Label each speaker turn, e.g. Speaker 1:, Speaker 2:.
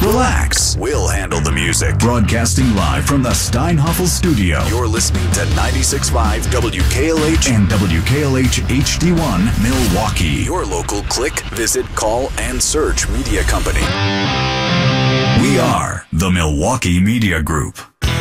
Speaker 1: Relax.
Speaker 2: We'll handle the music.
Speaker 1: Broadcasting live from the Steinhoffel studio.
Speaker 2: You're listening to 96.5 WKLH
Speaker 1: and WKLH HD1 Milwaukee.
Speaker 2: Your local click, visit, call, and search media company.
Speaker 1: We are the Milwaukee Media Group.